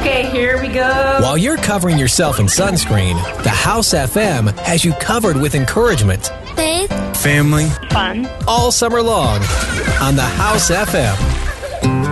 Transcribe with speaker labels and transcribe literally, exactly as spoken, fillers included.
Speaker 1: Okay, here we go.
Speaker 2: While you're covering yourself in sunscreen, the House F M has you covered with encouragement,
Speaker 3: faith,
Speaker 4: family,
Speaker 1: fun,
Speaker 2: all summer long on the House F M.